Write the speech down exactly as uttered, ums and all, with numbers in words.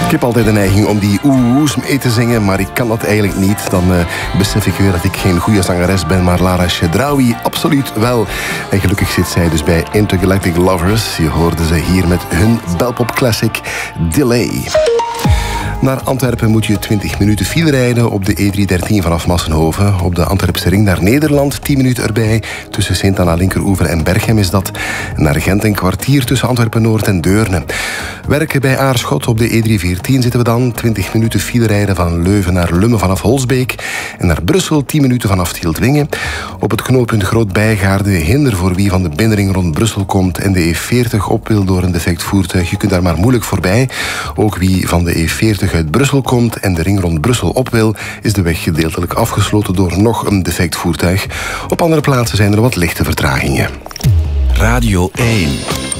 Ik heb altijd de neiging om die oehoes mee te zingen, maar ik kan dat eigenlijk niet. Dan uh, besef ik weer dat ik geen goede zangeres ben, maar Lara Chedraoui absoluut wel. En gelukkig zit zij dus bij Intergalactic Lovers. Je hoorde ze hier met hun belpop classic Delay. Naar Antwerpen moet je twintig minuten file rijden op de E driehonderddertien vanaf Massenhoven. Op de Antwerpse ring naar Nederland tien minuten erbij. Tussen Sint-Anna Linkeroever en Berchem is dat. Naar Gent een kwartier tussen Antwerpen-Noord en Deurne. Werken bij Aarschot op de E driehonderdveertien zitten we dan. twintig minuten file rijden van Leuven naar Lummen vanaf Holsbeek. En naar Brussel tien minuten vanaf Tieltwingen. Op het knooppunt Groot-Bijgaarde hinder voor wie van de binnenring rond Brussel komt en de E veertig op wil door een defect voertuig. Je kunt daar maar moeilijk voorbij. Ook wie van de E veertig uit Brussel komt en de ring rond Brussel op wil, is de weg gedeeltelijk afgesloten door nog een defect voertuig. Op andere plaatsen zijn er wat lichte vertragingen. Radio één.